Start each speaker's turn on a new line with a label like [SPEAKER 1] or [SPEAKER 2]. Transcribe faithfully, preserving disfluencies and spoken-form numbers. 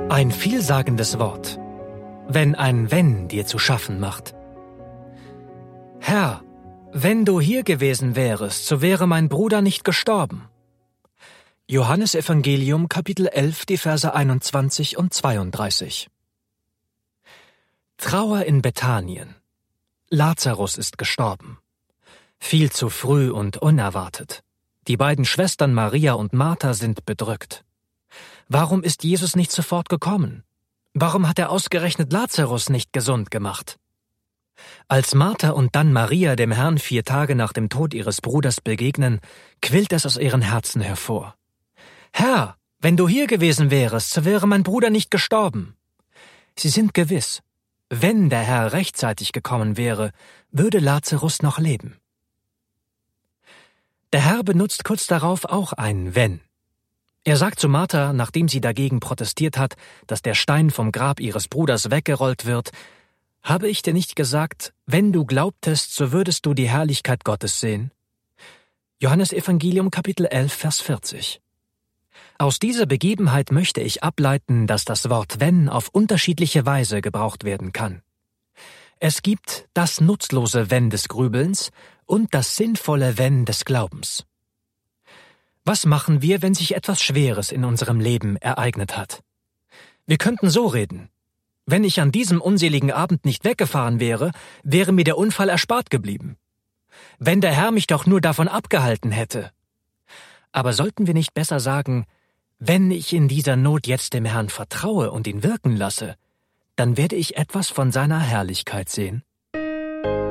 [SPEAKER 1] Ein vielsagendes Wort, wenn ein Wenn dir zu schaffen macht. Herr, wenn du hier gewesen wärest, so wäre mein Bruder nicht gestorben. Johannesevangelium, Kapitel elf, die Verse einundzwanzig und zweiunddreißig. Trauer in Bethanien. Lazarus ist gestorben. Viel zu früh und unerwartet. Die beiden Schwestern Maria und Martha sind bedrückt. Warum ist Jesus nicht sofort gekommen? Warum hat er ausgerechnet Lazarus nicht gesund gemacht? Als Martha und dann Maria dem Herrn vier Tage nach dem Tod ihres Bruders begegnen, quillt es aus ihren Herzen hervor. Herr, wenn du hier gewesen wärest, so wäre mein Bruder nicht gestorben. Sie sind gewiss, wenn der Herr rechtzeitig gekommen wäre, würde Lazarus noch leben. Der Herr benutzt kurz darauf auch ein Wenn. Er sagt zu Martha, nachdem sie dagegen protestiert hat, dass der Stein vom Grab ihres Bruders weggerollt wird: Habe ich dir nicht gesagt, wenn du glaubtest, so würdest du die Herrlichkeit Gottes sehen? Johannesevangelium, Kapitel elf, Vers vierzig. Aus dieser Begebenheit möchte ich ableiten, dass das Wort Wenn auf unterschiedliche Weise gebraucht werden kann. Es gibt das nutzlose Wenn des Grübelns und das sinnvolle Wenn des Glaubens. Was machen wir, wenn sich etwas Schweres in unserem Leben ereignet hat? Wir könnten so reden: Wenn ich an diesem unseligen Abend nicht weggefahren wäre, wäre mir der Unfall erspart geblieben. Wenn der Herr mich doch nur davon abgehalten hätte. Aber sollten wir nicht besser sagen: Wenn ich in dieser Not jetzt dem Herrn vertraue und ihn wirken lasse, dann werde ich etwas von seiner Herrlichkeit sehen?